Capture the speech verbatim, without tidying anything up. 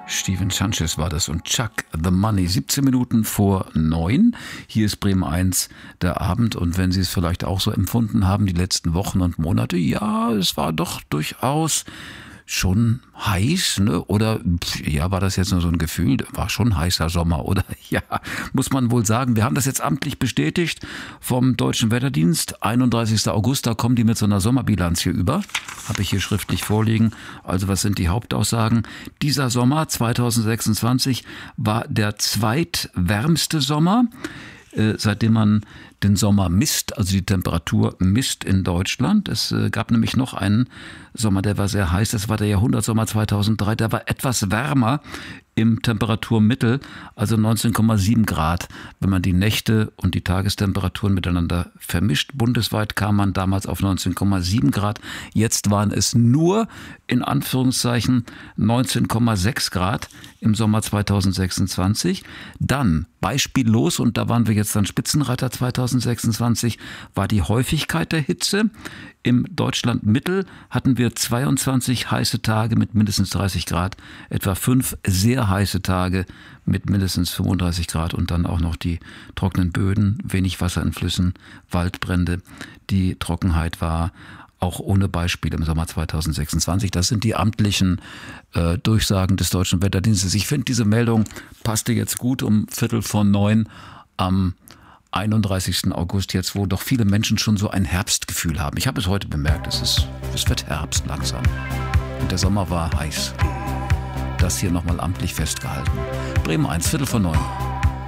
Stephen Sanchez war das und Chuck the Money. siebzehn Minuten vor neun. Hier ist Bremen eins, der Abend. Und wenn Sie es vielleicht auch so empfunden haben, die letzten Wochen und Monate, ja, es war doch durchaus schon heiß, ne? Oder ja, war das jetzt nur so ein Gefühl? War schon heißer Sommer, oder? Ja, muss man wohl sagen. Wir haben das jetzt amtlich bestätigt vom Deutschen Wetterdienst. einunddreißigster August, da kommen die mit so einer Sommerbilanz hier über. Habe ich hier schriftlich vorliegen. Also was sind die Hauptaussagen? Dieser Sommer zweitausendsechsundzwanzig war der zweitwärmste Sommer, äh, seitdem man den Sommer misst, also die Temperatur misst in Deutschland. Es äh, gab nämlich noch einen Sommer, der war sehr heiß. Das war der Jahrhundertsommer zweitausenddrei. Der war etwas wärmer im Temperaturmittel, also neunzehn Komma sieben Grad. Wenn man die Nächte und die Tagestemperaturen miteinander vermischt, bundesweit kam man damals auf neunzehn Komma sieben Grad. Jetzt waren es nur, in Anführungszeichen, neunzehn Komma sechs Grad im Sommer zweitausendsechsundzwanzig. Dann, beispiellos, und da waren wir jetzt dann Spitzenreiter zweitausendsechsundzwanzig, war die Häufigkeit der Hitze. Im Deutschlandmittel hatten wir zweiundzwanzig heiße Tage mit mindestens dreißig Grad, etwa fünf sehr heiße Tage mit mindestens fünfunddreißig Grad und dann auch noch die trockenen Böden, wenig Wasser in Flüssen, Waldbrände. Die Trockenheit war auch ohne Beispiel im Sommer zweitausendsechsundzwanzig. Das sind die amtlichen äh, Durchsagen des Deutschen Wetterdienstes. Ich finde, diese Meldung passte jetzt gut um Viertel vor neun am einunddreißigsten August, jetzt wo doch viele Menschen schon so ein Herbstgefühl haben. Ich habe es heute bemerkt, es ist, es wird Herbst langsam. Und der Sommer war heiß. Das hier nochmal amtlich festgehalten. Bremen eins, Viertel vor neun.